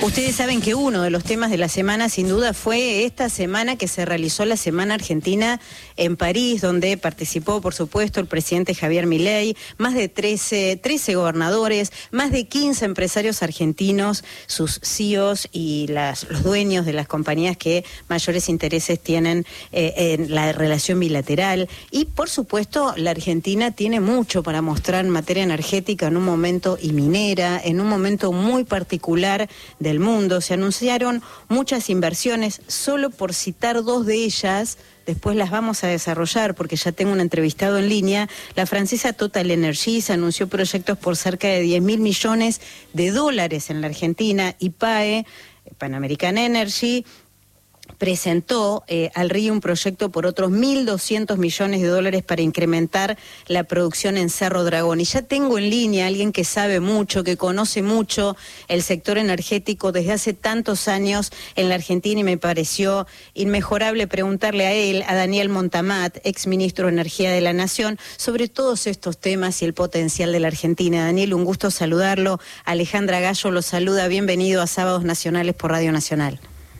Ustedes saben que uno de los temas de la semana, sin duda, fue esta semana que se realizó la Semana Argentina en París, donde participó, por supuesto, el presidente Javier Milei, más de 13 gobernadores, más de 15 empresarios argentinos, sus CEOs y los dueños de las compañías que mayores intereses tienen en la relación bilateral. Y, por supuesto, la Argentina tiene mucho para mostrar en materia energética en un momento, y minera, en un momento muy particular del mundo. Se anunciaron muchas inversiones, solo por citar dos de ellas, después las vamos a desarrollar porque ya tengo un entrevistado en línea. La francesa Total Energies anunció proyectos por cerca de 10.000 millones de dólares en la Argentina, y PAE, Pan American Energy, presentó al RIE un proyecto por otros 1.200 millones de dólares para incrementar la producción en Cerro Dragón. Y ya tengo en línea a alguien que sabe mucho, que conoce mucho el sector energético desde hace tantos años en la Argentina, y me pareció inmejorable preguntarle a él, a Daniel Montamat, exministro de Energía de la Nación, sobre todos estos temas y el potencial de la Argentina. Daniel, un gusto saludarlo. Alejandra Gallo lo saluda. Bienvenido a Sábados Nacionales por Radio Nacional.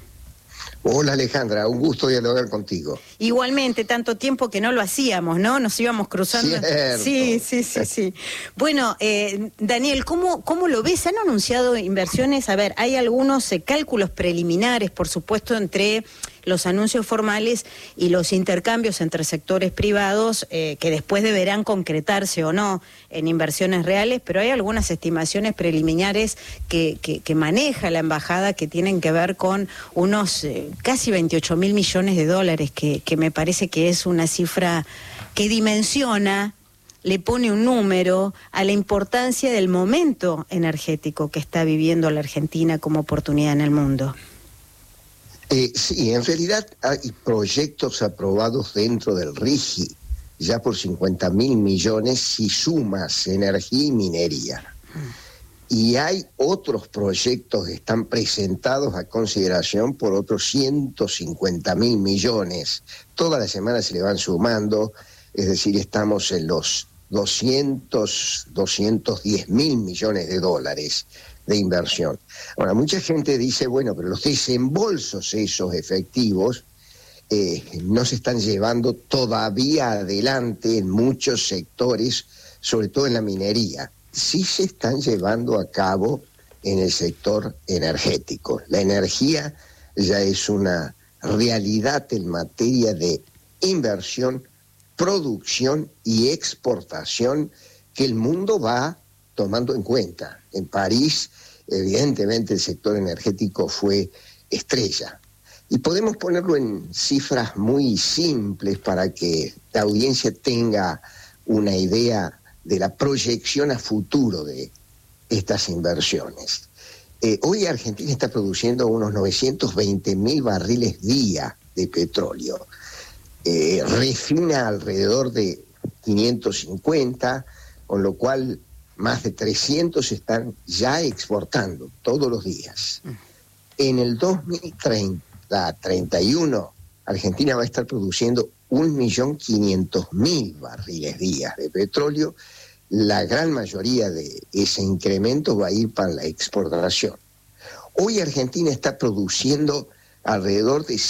Hola Alejandra, un gusto dialogar contigo. Igualmente, tanto tiempo que no lo hacíamos, ¿no? Nos íbamos cruzando. Cierto. Sí. Bueno, Daniel, ¿cómo lo ves? ¿Se han anunciado inversiones? A ver, hay algunos cálculos preliminares, por supuesto, entre los anuncios formales y los intercambios entre sectores privados, que después deberán concretarse o no en inversiones reales, pero hay algunas estimaciones preliminares que maneja la embajada que tienen que ver con unos casi 28.000 millones de dólares, que me parece que es una cifra que dimensiona, le pone un número a la importancia del momento energético que está viviendo la Argentina como oportunidad en el mundo. Sí, en realidad hay proyectos aprobados dentro del RIGI, ya por 50.000 millones si sumas energía y minería. Y hay otros proyectos que están presentados a consideración por otros 150.000 millones. Toda la semana se le van sumando, es decir, estamos en los 210.000 millones de dólares de inversión. Ahora, mucha gente dice, bueno, pero los desembolsos esos efectivos no se están llevando todavía adelante en muchos sectores, sobre todo en la minería. Sí se están llevando a cabo en el sector energético. La energía ya es una realidad en materia de inversión, producción y exportación que el mundo va tomando en cuenta. En París, evidentemente, el sector energético fue estrella. Y podemos ponerlo en cifras muy simples para que la audiencia tenga una idea de la proyección a futuro de estas inversiones. Hoy Argentina está produciendo unos 920.000 barriles día de petróleo. Refina alrededor de 550, con lo cual más de 300 están ya exportando todos los días. En el 2031, Argentina va a estar produciendo 1.500.000 barriles día de petróleo. La gran mayoría de ese incremento va a ir para la exportación. Hoy Argentina está produciendo alrededor de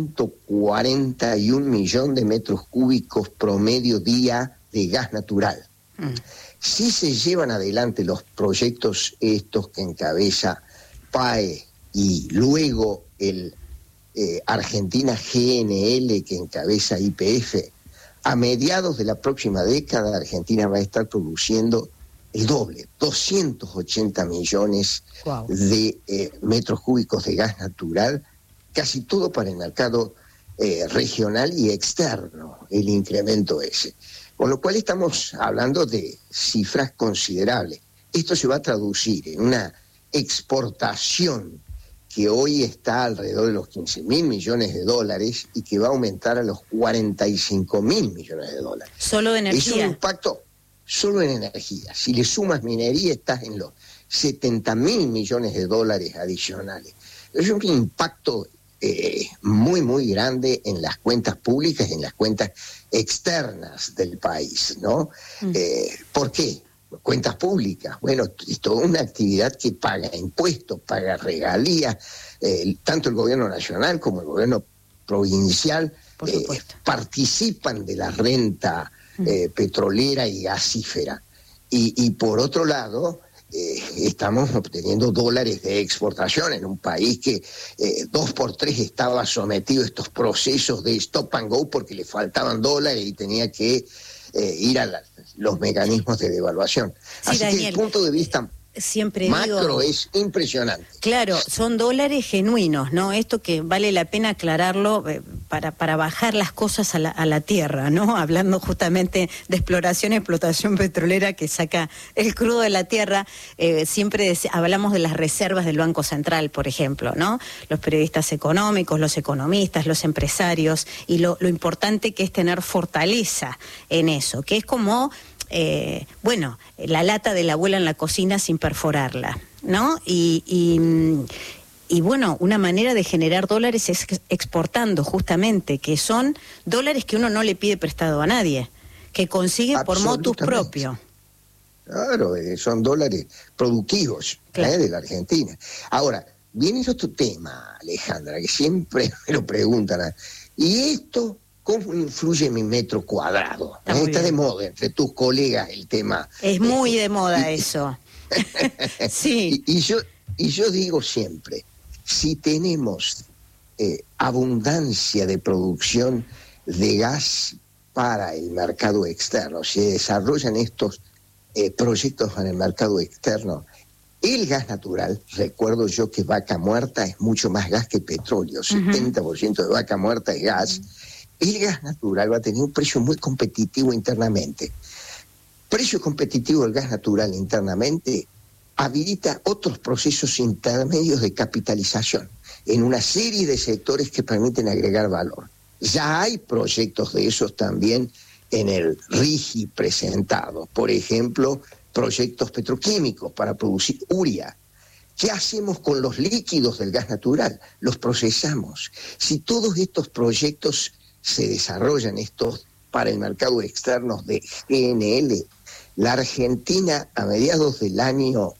141 millones de metros cúbicos promedio día de gas natural. Si se llevan adelante los proyectos estos que encabeza PAE y luego el Argentina GNL que encabeza YPF, a mediados de la próxima década Argentina va a estar produciendo el doble, 280 millones de metros cúbicos de gas natural, casi todo para el mercado regional y externo, el incremento ese. Con lo cual estamos hablando de cifras considerables. Esto se va a traducir en una exportación que hoy está alrededor de los 15.000 millones de dólares y que va a aumentar a los 45.000 millones de dólares. ¿Solo de energía? Es un impacto solo en energía. Si le sumas minería, estás en los 70.000 millones de dólares adicionales. Es un impacto muy grande en las cuentas públicas y en las cuentas externas del país, ¿no? ¿Por qué? cuentas públicas. Bueno, es toda una actividad que paga impuestos, paga regalías, tanto el gobierno nacional como el gobierno provincial participan de la renta petrolera y gasífera. Y por otro lado, estamos obteniendo dólares de exportación en un país que 2x3 estaba sometido a estos procesos de stop and go porque le faltaban dólares y tenía que ir a los mecanismos de devaluación. Sí, así Daniel, que el punto de vista siempre macro es impresionante. Claro, son dólares genuinos, ¿no? Esto que vale la pena aclararlo para bajar las cosas a la tierra, ¿no? Hablando justamente de exploración y explotación petrolera que saca el crudo de la tierra, siempre hablamos de las reservas del Banco Central, por ejemplo, ¿no? Los periodistas económicos, los economistas, los empresarios, y lo importante que es tener fortaleza en eso, que es como... la lata de la abuela en la cocina sin perforarla, ¿no? Y bueno, una manera de generar dólares es exportando, justamente, que son dólares que uno no le pide prestado a nadie, que consigue por motus propio. Claro, son dólares productivos, claro, de la Argentina. Ahora, viene otro tema, Alejandra, que siempre me lo preguntan. ¿Y esto cómo influye en mi metro cuadrado? Está de moda entre tus colegas el tema. Es muy de moda eso. Sí. Y yo digo siempre, si tenemos abundancia de producción de gas para el mercado externo, si desarrollan estos proyectos en el mercado externo, el gas natural, recuerdo yo que Vaca Muerta es mucho más gas que petróleo, 70% de Vaca Muerta es gas. El gas natural va a tener un precio muy competitivo internamente. Precio competitivo del gas natural internamente habilita otros procesos intermedios de capitalización en una serie de sectores que permiten agregar valor. Ya hay proyectos de esos también en el RIGI presentado. Por ejemplo, proyectos petroquímicos para producir urea. ¿Qué hacemos con los líquidos del gas natural? Los procesamos. Si todos estos proyectos se desarrollan estos para el mercado externo de GNL, la Argentina a mediados del año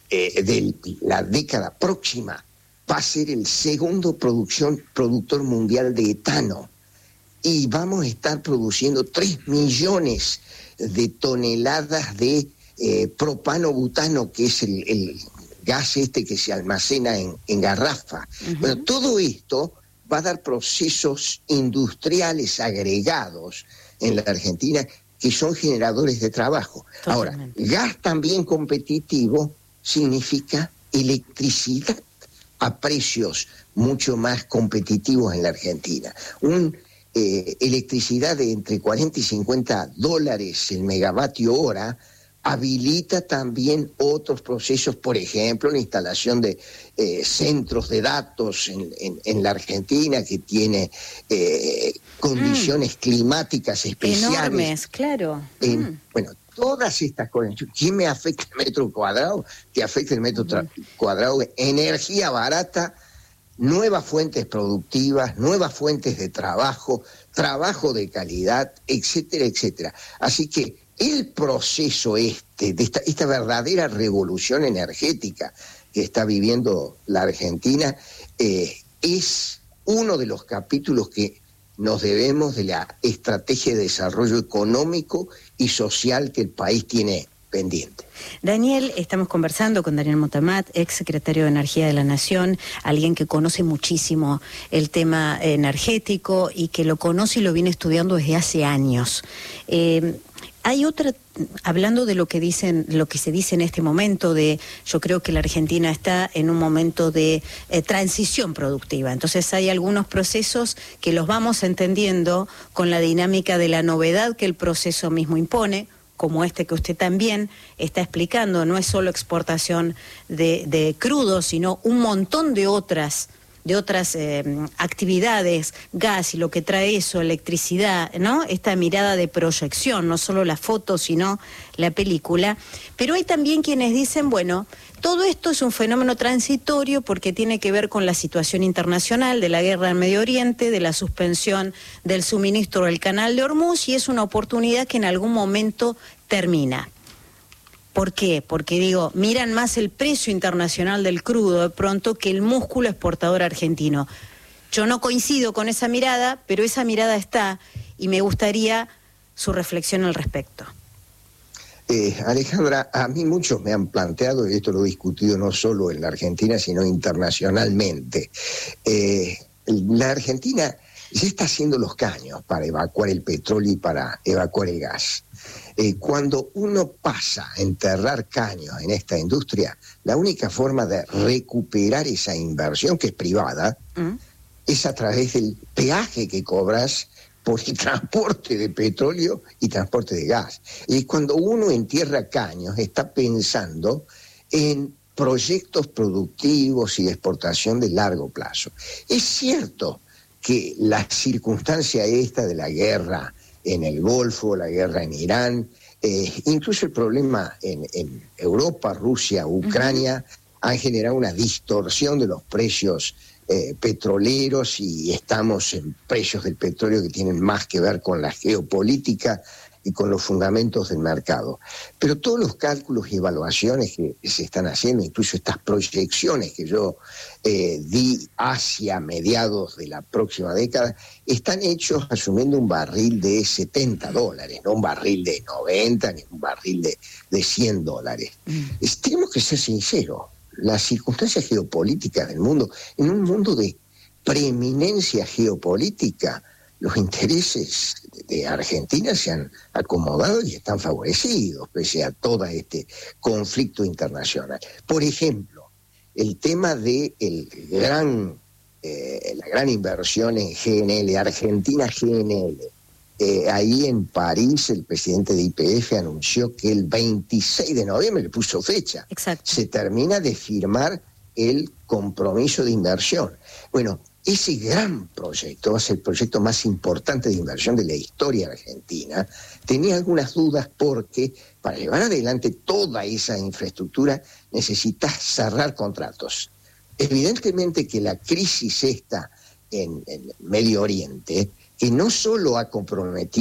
de la década próxima va a ser el segundo productor mundial de etano y vamos a estar produciendo 3 millones de toneladas de propano-butano, que es el gas que se almacena en garrafa. Bueno, todo esto va a dar procesos industriales agregados en la Argentina que son generadores de trabajo. Totalmente. Ahora, gas también competitivo significa electricidad a precios mucho más competitivos en la Argentina. Electricidad de entre 40 y 50 dólares el megavatio hora habilita también otros procesos, por ejemplo, la instalación de centros de datos en la Argentina, que tiene condiciones climáticas especiales. Enormes, claro. Bueno, todas estas cosas. ¿Quién me afecta el metro cuadrado? Te afecta el metro cuadrado. Energía barata, nuevas fuentes productivas, nuevas fuentes de trabajo, trabajo de calidad, etcétera, etcétera. Así que el proceso de esta verdadera revolución energética que está viviendo la Argentina es uno de los capítulos que nos debemos de la estrategia de desarrollo económico y social que el país tiene pendiente. Daniel, estamos conversando con Daniel Motamat, ex secretario de Energía de la Nación, alguien que conoce muchísimo el tema energético y que lo conoce y lo viene estudiando desde hace años. Hay otra, hablando de lo que se dice en este momento, yo creo que la Argentina está en un momento de transición productiva. Entonces hay algunos procesos que los vamos entendiendo con la dinámica de la novedad que el proceso mismo impone, como este que usted también está explicando. No es solo exportación de crudo, sino un montón de otras actividades, gas y lo que trae eso, electricidad, ¿no? Esta mirada de proyección, no solo la foto, sino la película. Pero hay también quienes dicen, bueno, todo esto es un fenómeno transitorio porque tiene que ver con la situación internacional de la guerra en Medio Oriente, de la suspensión del suministro del canal de Hormuz, y es una oportunidad que en algún momento termina. ¿Por qué? Porque digo, miran más el precio internacional del crudo de pronto que el músculo exportador argentino. Yo no coincido con esa mirada, pero esa mirada está y me gustaría su reflexión al respecto. Alejandra, a mí muchos me han planteado, y esto lo he discutido no solo en la Argentina, sino internacionalmente, la Argentina ya está haciendo los caños para evacuar el petróleo y para evacuar el gas. Cuando uno pasa a enterrar caños en esta industria, la única forma de recuperar esa inversión, que es privada, es a través del peaje que cobras por el transporte de petróleo y transporte de gas. Y cuando uno entierra caños, está pensando en proyectos productivos y de exportación de largo plazo. Es cierto que la circunstancia esta de la guerra en el Golfo, la guerra en Irán, incluso el problema en Europa, Rusia, Ucrania, han generado una distorsión de los precios petroleros, y estamos en precios del petróleo que tienen más que ver con la geopolítica y con los fundamentos del mercado. Pero todos los cálculos y evaluaciones que se están haciendo, incluso estas proyecciones que yo di hacia mediados de la próxima década, están hechos asumiendo un barril de $70, no un barril de 90 ni un barril de $100. Tenemos que ser sinceros. Las circunstancias geopolíticas del mundo, en un mundo de preeminencia geopolítica, los intereses de Argentina se han acomodado y están favorecidos pese a todo este conflicto internacional. Por ejemplo, el tema de la gran inversión en GNL, Argentina GNL. Ahí en París el presidente de YPF anunció que el 26 de noviembre, le puso fecha, se termina de firmar el compromiso de inversión. Bueno, ese gran proyecto va a ser el proyecto más importante de inversión de la historia argentina. Tenía algunas dudas porque para llevar adelante toda esa infraestructura necesitas cerrar contratos. Evidentemente que la crisis esta en Medio Oriente, que no solo ha comprometido